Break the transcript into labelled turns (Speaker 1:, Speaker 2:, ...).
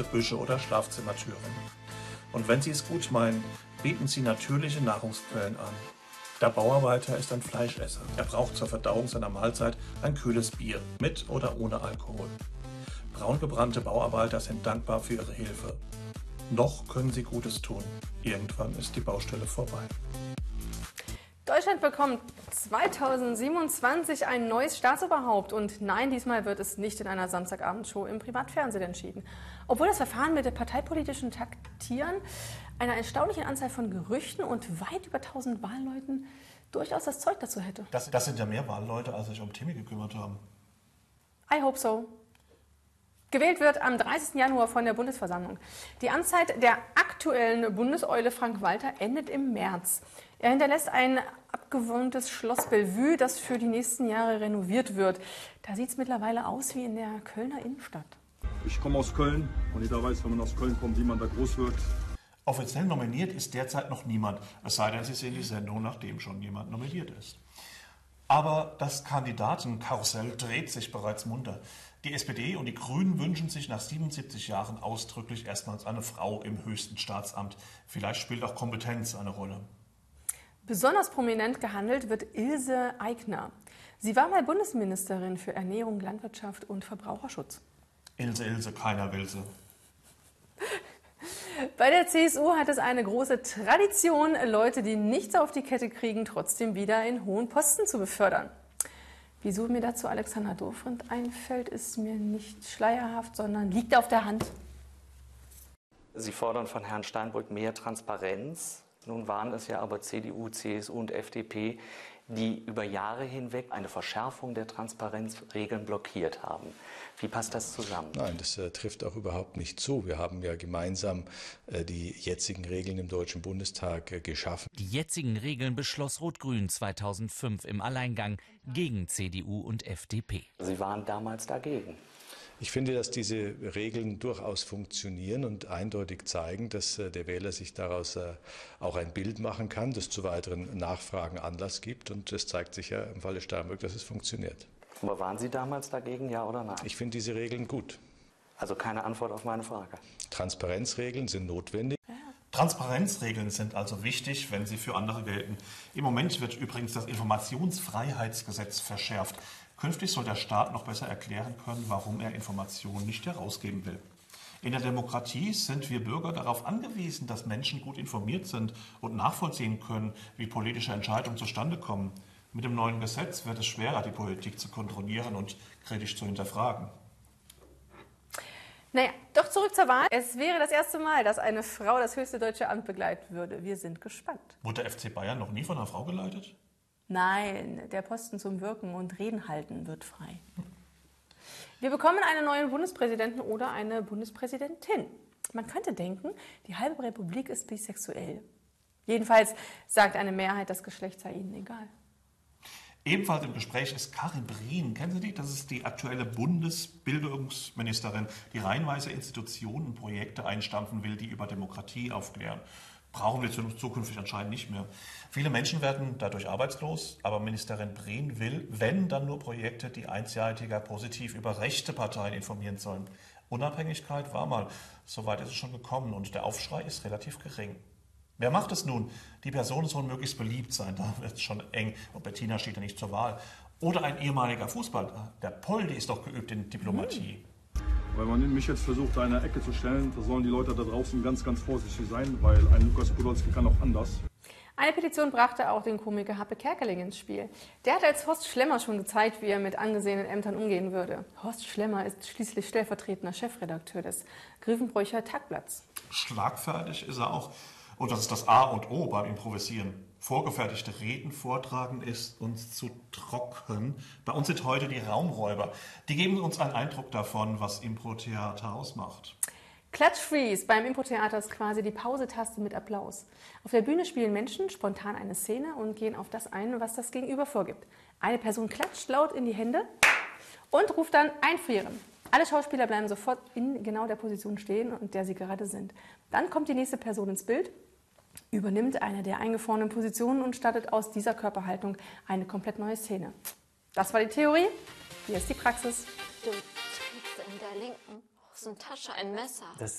Speaker 1: Büsche oder Schlafzimmertüren. Und wenn Sie es gut meinen, bieten Sie natürliche Nahrungsquellen an. Der Bauarbeiter ist ein Fleischesser. Er braucht zur Verdauung seiner Mahlzeit ein kühles Bier, mit oder ohne Alkohol. Braungebrannte Bauarbeiter sind dankbar für ihre Hilfe. Noch können sie Gutes tun. Irgendwann ist die Baustelle vorbei.
Speaker 2: Deutschland bekommt 2027 ein neues Staatsoberhaupt. Und nein, diesmal wird es nicht in einer Samstagabendshow im Privatfernsehen entschieden. Obwohl das Verfahren mit dem parteipolitischen Taktieren einer erstaunlichen Anzahl von Gerüchten und weit über 1000 Wahlleuten durchaus das Zeug dazu hätte.
Speaker 1: Das sind ja mehr Wahlleute, als sich um Timmy gekümmert haben.
Speaker 2: I hope so. Gewählt wird am 30. Januar von der Bundesversammlung. Die Amtszeit der aktuellen Bundeseule Frank-Walter endet im März. Er hinterlässt ein abgewohntes Schloss Bellevue, das für die nächsten Jahre renoviert wird. Da sieht es mittlerweile aus wie in der Kölner Innenstadt.
Speaker 3: Ich komme aus Köln und jeder weiß, wenn man aus Köln kommt, wie man da groß wird.
Speaker 1: Offiziell nominiert ist derzeit noch niemand, es sei denn, Sie sehen die Sendung, nachdem schon jemand nominiert ist. Aber das Kandidatenkarussell dreht sich bereits munter. Die SPD und die Grünen wünschen sich nach 77 Jahren ausdrücklich erstmals eine Frau im höchsten Staatsamt. Vielleicht spielt auch Kompetenz eine Rolle.
Speaker 2: Besonders prominent gehandelt wird Ilse Aigner. Sie war mal Bundesministerin für Ernährung, Landwirtschaft und Verbraucherschutz.
Speaker 1: Ilse, keiner will sie.
Speaker 2: Bei der CSU hat es eine große Tradition, Leute, die nichts auf die Kette kriegen, trotzdem wieder in hohen Posten zu befördern. Wieso mir dazu Alexander Dobrindt einfällt, ist mir nicht schleierhaft, sondern liegt auf der Hand.
Speaker 4: Sie fordern von Herrn Steinbrück mehr Transparenz. Nun waren es ja aber CDU, CSU und FDP, die über Jahre hinweg eine Verschärfung der Transparenzregeln blockiert haben. Wie passt das zusammen?
Speaker 5: Nein, das trifft auch überhaupt nicht zu. Wir haben ja gemeinsam die jetzigen Regeln im Deutschen Bundestag geschaffen.
Speaker 6: Die jetzigen Regeln beschloss Rot-Grün 2005 im Alleingang gegen CDU und FDP.
Speaker 4: Sie waren damals dagegen.
Speaker 5: Ich finde, dass diese Regeln durchaus funktionieren und eindeutig zeigen, dass der Wähler sich daraus auch ein Bild machen kann, das zu weiteren Nachfragen Anlass gibt. Und es zeigt sich ja im Falle Steinbrück, dass es funktioniert.
Speaker 4: Aber waren Sie damals dagegen, ja oder nein?
Speaker 5: Ich finde diese Regeln gut.
Speaker 4: Also keine Antwort auf meine Frage.
Speaker 5: Transparenzregeln sind notwendig.
Speaker 1: Transparenzregeln sind also wichtig, wenn sie für andere gelten. Im Moment wird übrigens das Informationsfreiheitsgesetz verschärft. Künftig soll der Staat noch besser erklären können, warum er Informationen nicht herausgeben will. In der Demokratie sind wir Bürger darauf angewiesen, dass Menschen gut informiert sind und nachvollziehen können, wie politische Entscheidungen zustande kommen. Mit dem neuen Gesetz wird es schwerer, die Politik zu kontrollieren und kritisch zu hinterfragen.
Speaker 2: Naja, doch zurück zur Wahl. Es wäre das erste Mal, dass eine Frau das höchste deutsche Amt begleiten würde. Wir sind gespannt.
Speaker 1: Wurde der FC Bayern noch nie von einer Frau geleitet?
Speaker 2: Nein, der Posten zum Wirken und Reden halten wird frei. Wir bekommen einen neuen Bundespräsidenten oder eine Bundespräsidentin. Man könnte denken, die halbe Republik ist bisexuell. Jedenfalls sagt eine Mehrheit, das Geschlecht sei ihnen egal.
Speaker 1: Ebenfalls im Gespräch ist Karin Brien. Kennen Sie die? Das ist die aktuelle Bundesbildungsministerin, die reihenweise Institutionen und Projekte einstampfen will, die über Demokratie aufklären. Brauchen wir zukünftig anscheinend nicht mehr. Viele Menschen werden dadurch arbeitslos, aber Ministerin Brien will, wenn, dann nur Projekte, die einseitiger positiv über rechte Parteien informieren sollen. Unabhängigkeit war mal, soweit ist es schon gekommen und der Aufschrei ist relativ gering. Wer macht es nun? Die Personen sollen möglichst beliebt sein, da wird es schon eng. Und Bettina steht ja nicht zur Wahl. Oder ein ehemaliger Fußballer, der Poldi ist doch geübt in Diplomatie.
Speaker 3: Weil man mich jetzt versucht, da in eine Ecke zu stellen, da sollen die Leute da draußen ganz, ganz vorsichtig sein, weil ein Lukas Podolski kann auch anders.
Speaker 2: Eine Petition brachte auch den Komiker Happe Kerkeling ins Spiel. Der hat als Horst Schlemmer schon gezeigt, wie er mit angesehenen Ämtern umgehen würde. Horst Schlemmer ist schließlich stellvertretender Chefredakteur des Grevenbroicher Tagblatts.
Speaker 1: Schlagfertig ist er auch. Und das ist das A und O beim Improvisieren. Vorgefertigte Reden vortragen ist uns zu trocken. Bei uns sind heute die Raumräuber. Die geben uns einen Eindruck davon, was Impro-Theater ausmacht.
Speaker 2: Klatschfreeze beim Impro-Theater ist quasi die Pausetaste mit Applaus. Auf der Bühne spielen Menschen spontan eine Szene und gehen auf das ein, was das Gegenüber vorgibt. Eine Person klatscht laut in die Hände und ruft dann einfrieren. Alle Schauspieler bleiben sofort in genau der Position stehen, in der sie gerade sind. Dann kommt die nächste Person ins Bild, übernimmt eine der eingefrorenen Positionen und startet aus dieser Körperhaltung eine komplett neue Szene. Das war die Theorie, hier ist die Praxis.
Speaker 7: Du trägst in der linken Hosentasche ein Messer.
Speaker 4: Das